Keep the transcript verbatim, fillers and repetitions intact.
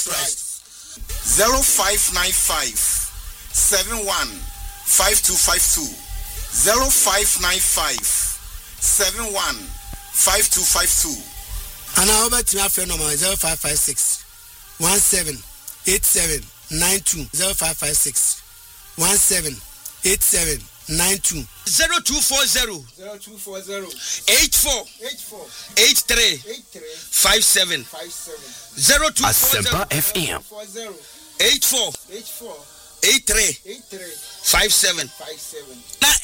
zero five nine five seven one five two five two zero five nine five seven one five two five two. And I over to my phone number zero five five six one seven eight seven nine two zero five five six one seven eight seven nine two zero two four zero zero two four zero eight four eight four eight three eight three five seven five seven zero two four Asempa zero F M four zero eight four eight four eight three eight three five seven five seven. na